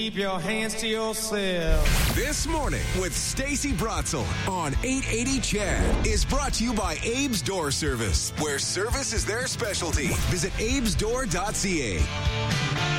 Keep your hands to yourself. This Morning with Stacey Bratzel on 880 Chad is brought to you by Abe's Door Service, where service is their specialty. Visit abesdoor.ca.